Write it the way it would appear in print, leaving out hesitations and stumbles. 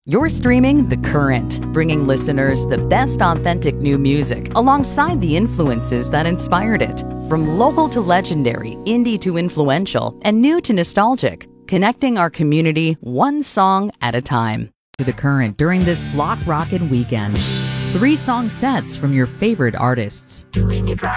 You're streaming The Current, bringing listeners the best authentic new music alongside the influences that inspired it. From local to legendary, indie to influential, and new to nostalgic, connecting our community one song at a time. To The Current during this Block Rockin' weekend. 3 song sets from your favorite artists.